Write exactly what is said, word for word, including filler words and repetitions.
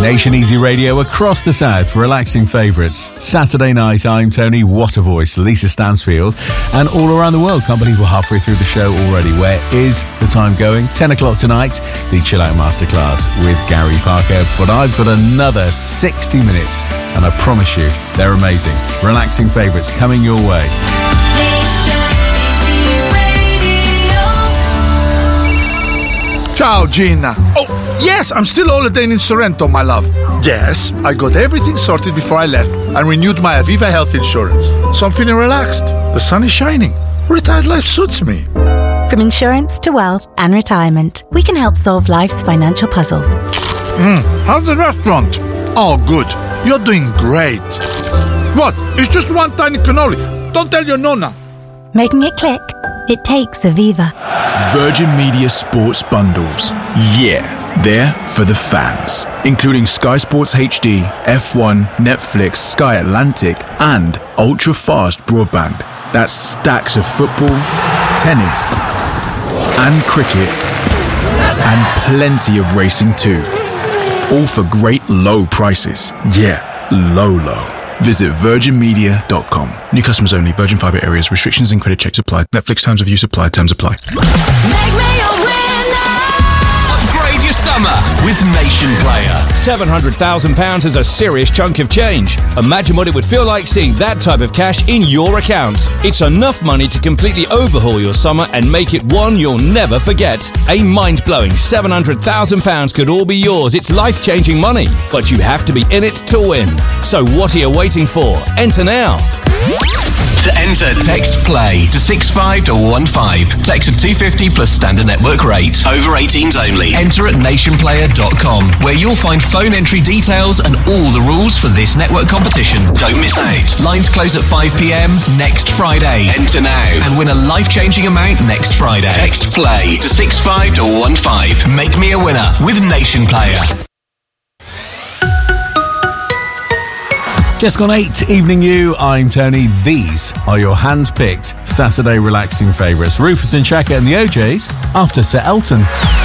Nation Easy Radio across the South, relaxing favourites. Saturday night, I'm Tony, what a voice, Lisa Stansfield, and all around the world. Can't believe we're halfway through the show already. Where is the time going? ten o'clock tonight, the Chill Out Masterclass with Gary Parker. But I've got another sixty minutes, and I promise you, they're amazing. Relaxing favourites coming your way. Ciao, Gina. Oh, yes, I'm still holidaying in Sorrento, my love. Yes, I got everything sorted before I left and renewed my Aviva health insurance. So I'm feeling relaxed. The sun is shining. Retired life suits me. From insurance to wealth and retirement, we can help solve life's financial puzzles. Mm, how's the restaurant? Oh, good. You're doing great. What? It's just one tiny cannoli. Don't tell your nonna. Making it click? It takes Aviva. Virgin Media Sports Bundles. Yeah, they're for the fans. Including Sky Sports H D, F one, Netflix, Sky Atlantic, and ultra-fast broadband. That's stacks of football, tennis, and cricket, and plenty of racing too. All for great low prices. Yeah, low, low. Visit virgin media dot com. New customers only. Virgin Fibre areas. Restrictions and credit checks apply. Netflix terms of use apply. Terms apply. Make me a winner. Upgrade your summer with Nation Player. seven hundred thousand pounds is a serious chunk of change. Imagine what it would feel like seeing that type of cash in your account. It's enough money to completely overhaul your summer and make it one you'll never forget. A mind-blowing seven hundred thousand pounds could all be yours. It's life-changing money, but you have to be in it to win. So what are you waiting for? Enter now. To enter, text PLAY to six five one five. Text to two fifty plus standard network rate. Over eighteens only. Enter at nation player dot com, where you'll find phone entry details and all the rules for this network competition. Don't miss out. Lines close at five p.m. next Friday. Enter now and win a life-changing amount next Friday. Text PLAY to six five one five. Make me a winner with Nation Player. Just gone eight, evening you, I'm Tony. These are your hand-picked Saturday relaxing favourites. Rufus and Chaka and the O Js after Sir Elton.